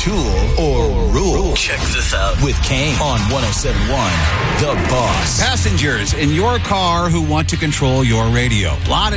tool, or rule. Check this out With Kane on 107.1 The Boss. Passengers in your car who want to control your radio.